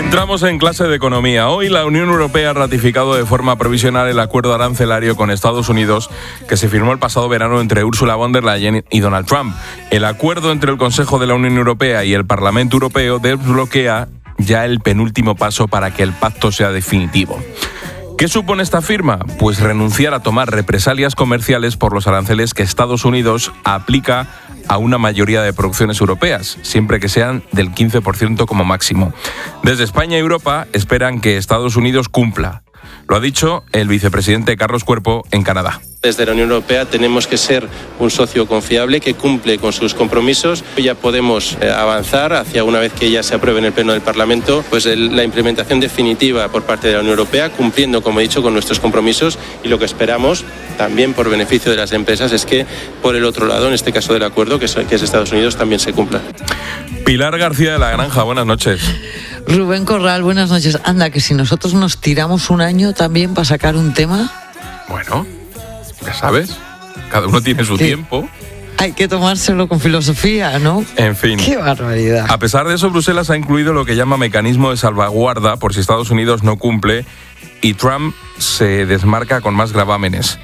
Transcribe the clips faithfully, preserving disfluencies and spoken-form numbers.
Entramos en clase de economía. Hoy la Unión Europea ha ratificado de forma provisional el acuerdo arancelario con Estados Unidos que se firmó el pasado verano entre Ursula von der Leyen y Donald Trump. El acuerdo entre el Consejo de la Unión Europea y el Parlamento Europeo desbloquea ya el penúltimo paso para que el pacto sea definitivo. ¿Qué supone esta firma? Pues renunciar a tomar represalias comerciales por los aranceles que Estados Unidos aplica a una mayoría de producciones europeas, siempre que sean del quince por ciento como máximo. Desde España y Europa esperan que Estados Unidos cumpla. Lo ha dicho el vicepresidente Carlos Cuerpo en Canadá. Desde la Unión Europea tenemos que ser un socio confiable que cumple con sus compromisos. Ya podemos avanzar hacia, una vez que ya se apruebe en el Pleno del Parlamento, pues el, la implementación definitiva por parte de la Unión Europea, cumpliendo, como he dicho, con nuestros compromisos. Y lo que esperamos, también por beneficio de las empresas, es que por el otro lado, en este caso del acuerdo, que es, que es Estados Unidos, también se cumpla. Pilar García de la Granja, buenas noches. Rubén Corral, buenas noches. Anda, que si nosotros nos tiramos un año también para sacar un tema. Bueno, ya sabes, cada uno tiene su sí. tiempo. Hay que tomárselo con filosofía, ¿no? En fin. ¡Qué barbaridad! A pesar de eso, Bruselas ha incluido lo que llama mecanismo de salvaguarda por si Estados Unidos no cumple y Trump se desmarca con más gravámenes.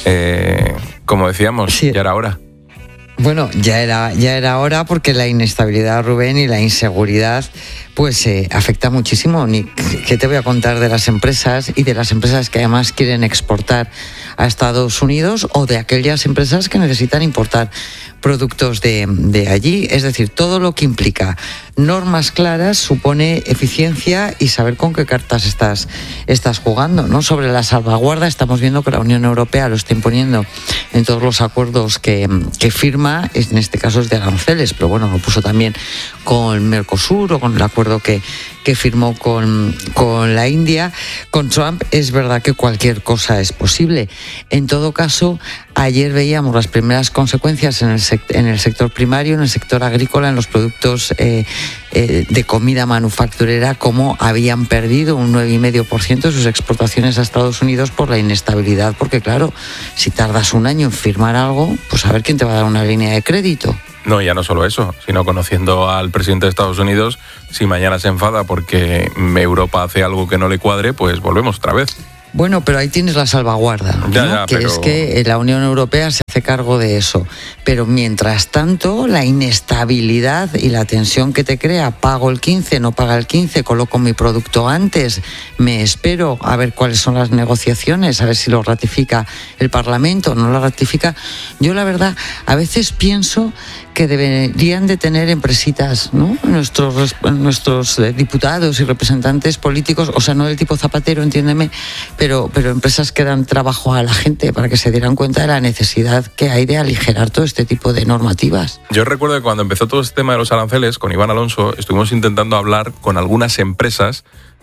Eh, como decíamos, sí. ya era hora. Bueno, ya era, ya era hora porque la inestabilidad, Rubén, y la inseguridad pues eh, afecta muchísimo. Ni, ¿qué te voy a contar de las empresas y de las empresas que además quieren exportar a Estados Unidos o de aquellas empresas que necesitan importar productos de, de allí? Es decir, todo lo que implica normas claras supone eficiencia y saber con qué cartas estás, estás jugando, ¿no? Sobre la salvaguarda estamos viendo que la Unión Europea lo está imponiendo en todos los acuerdos que, que firma, en este caso es de aranceles, pero bueno, lo puso también con Mercosur o con el acuerdo que, que firmó con, con la India. Con Trump es verdad que cualquier cosa es posible. En todo caso, ayer veíamos las primeras consecuencias en el, sect- en el sector primario, en el sector agrícola, en los productos eh, eh, de comida manufacturera, como habían perdido un nueve coma cinco por ciento de sus exportaciones a Estados Unidos por la inestabilidad, porque claro, si tardas un año en firmar algo, pues a ver quién te va a dar una línea de crédito. No, ya no solo eso, sino conociendo al presidente de Estados Unidos, si mañana se enfada porque Europa hace algo que no le cuadre, pues volvemos otra vez. Bueno, pero ahí tienes la salvaguarda, ya, ¿no? ya, que pero... es que la Unión Europea se hace cargo de eso. Pero mientras tanto, la inestabilidad y la tensión que te crea, pago el quince, no paga el quince, coloco mi producto antes, me espero a ver cuáles son las negociaciones, a ver si lo ratifica el Parlamento o no lo ratifica. Yo la verdad, a veces pienso que deberían de tener empresitas, ¿no? Nuestros, nuestros diputados y representantes políticos, o sea, no del tipo Zapatero, entiéndeme, pero, pero empresas que dan trabajo a la gente para que se dieran cuenta de la necesidad que hay de aligerar todo este tipo de normativas. Yo recuerdo que cuando empezó todo este tema de los aranceles, con Iván Alonso, estuvimos intentando hablar con algunas empresas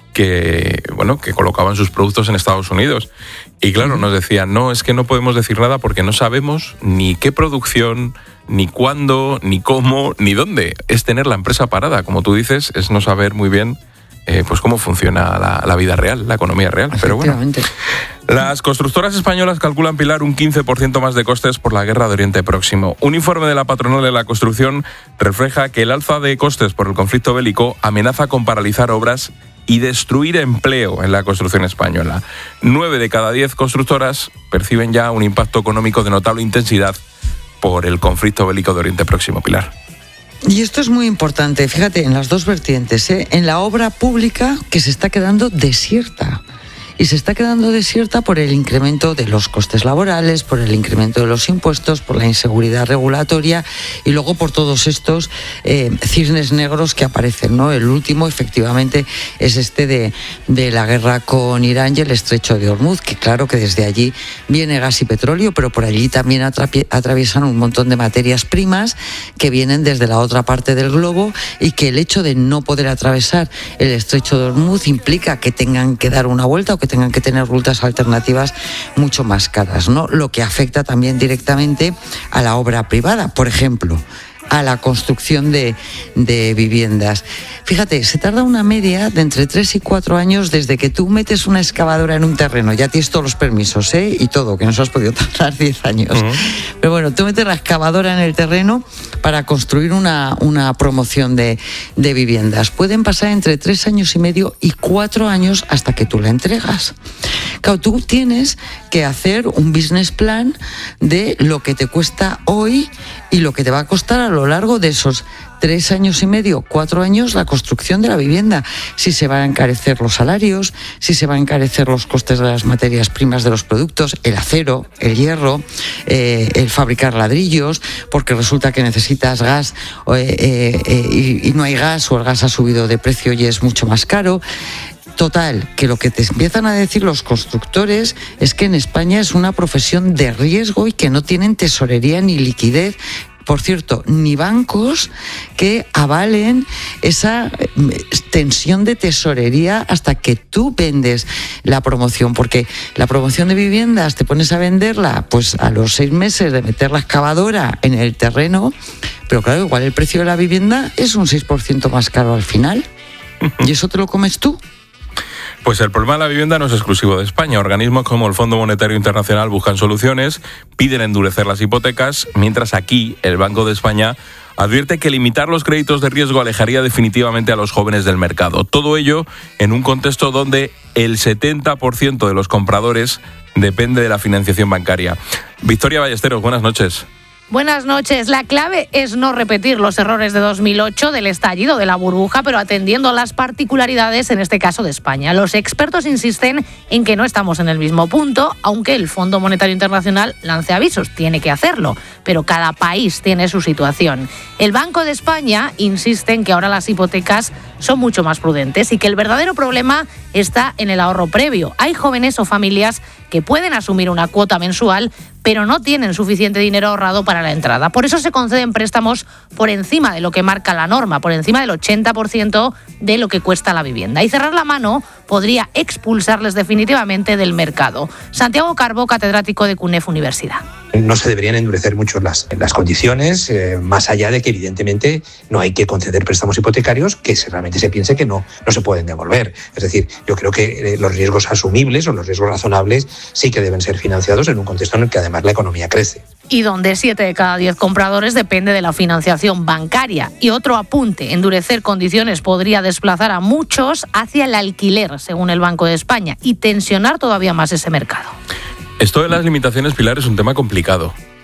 que, bueno, que colocaban sus productos en Estados Unidos. Y claro, nos decían, no, es que no podemos decir nada porque no sabemos ni qué producción, ni cuándo, ni cómo, ni dónde. Es tener la empresa parada, como tú dices, es no saber muy bien eh, pues cómo funciona la, la vida real, la economía real. Pero bueno, las constructoras españolas calculan, Pilar, un quince por ciento más de costes por la guerra de Oriente Próximo. Un informe de la patronal de la construcción refleja que el alza de costes por el conflicto bélico amenaza con paralizar obras y destruir empleo en la construcción española. Nueve de cada diez constructoras perciben ya un impacto económico de notable intensidad por el conflicto bélico de Oriente Próximo, Pilar. Y esto es muy importante, fíjate, en las dos vertientes, ¿eh? En la obra pública, que se está quedando desierta. Y se está quedando desierta por el incremento de los costes laborales, por el incremento de los impuestos, por la inseguridad regulatoria y luego por todos estos eh, cisnes negros que aparecen, ¿no? El último, efectivamente, es este de, de la guerra con Irán y el estrecho de Hormuz, que claro que desde allí viene gas y petróleo, pero por allí también atrapi- atraviesan un montón de materias primas que vienen desde la otra parte del globo y que el hecho de no poder atravesar el estrecho de Hormuz implica que tengan que dar una vuelta o que tengan que tener rutas alternativas mucho más caras, ¿no? Lo que afecta también directamente a la obra privada. Por ejemplo, a la construcción de, de viviendas. Fíjate, se tarda una media de entre tres y cuatro años desde que tú metes una excavadora en un terreno, ya tienes todos los permisos, ¿eh? Y todo, que nos has podido tardar diez años. Uh-huh. Pero bueno, tú metes la excavadora en el terreno para construir una, una promoción de, de viviendas. Pueden pasar entre tres años y medio y cuatro años hasta que tú la entregas. Claro, tú tienes que hacer un business plan de lo que te cuesta hoy y lo que te va a costar a lo largo de esos tres años y medio, cuatro años, la construcción de la vivienda. Si se van a encarecer los salarios, si se van a encarecer los costes de las materias primas de los productos, el acero, el hierro, eh, el fabricar ladrillos, porque resulta que necesitas gas eh, eh, eh, y, y no hay gas, o el gas ha subido de precio y es mucho más caro. Total, que lo que te empiezan a decir los constructores es que en España es una profesión de riesgo y que no tienen tesorería ni liquidez. Por cierto, ni bancos que avalen esa tensión de tesorería hasta que tú vendes la promoción, porque la promoción de viviendas te pones a venderla pues a los seis meses de meter la excavadora en el terreno, pero claro, igual el precio de la vivienda es un seis por ciento más caro al final. ¿Y eso te lo comes tú? Pues el problema de la vivienda no es exclusivo de España. Organismos como el Fondo Monetario Internacional buscan soluciones, piden endurecer las hipotecas, mientras aquí el Banco de España advierte que limitar los créditos de riesgo alejaría definitivamente a los jóvenes del mercado. Todo ello en un contexto donde el setenta por ciento de los compradores depende de la financiación bancaria. Victoria Ballesteros, buenas noches. Buenas noches. La clave es no repetir los errores de dos mil ocho, del estallido de la burbuja, pero atendiendo a las particularidades, en este caso de España. Los expertos insisten en que no estamos en el mismo punto, aunque el Fondo Monetario Internacional lance avisos. Tiene que hacerlo, pero cada país tiene su situación. El Banco de España insiste en que ahora las hipotecas son mucho más prudentes y que el verdadero problema está en el ahorro previo. Hay jóvenes o familias que pueden asumir una cuota mensual, pero no tienen suficiente dinero ahorrado para la entrada. Por eso se conceden préstamos por encima de lo que marca la norma, por encima del ochenta por ciento de lo que cuesta la vivienda. Y cerrar la mano podría expulsarles definitivamente del mercado. Santiago Carbó, catedrático de CUNEF Universidad. No se deberían endurecer mucho las, las condiciones, eh, más allá de que evidentemente no hay que conceder préstamos hipotecarios que se, realmente se piense que no, no se pueden devolver. Es decir, yo creo que eh, los riesgos asumibles o los riesgos razonables sí que deben ser financiados en un contexto en el que además la economía crece. Y donde siete de cada diez compradores depende de la financiación bancaria. Y otro apunte, endurecer condiciones podría desplazar a muchos hacia el alquiler, según el Banco de España, y tensionar todavía más ese mercado. Esto de las limitaciones, Pilar, es un tema complicado.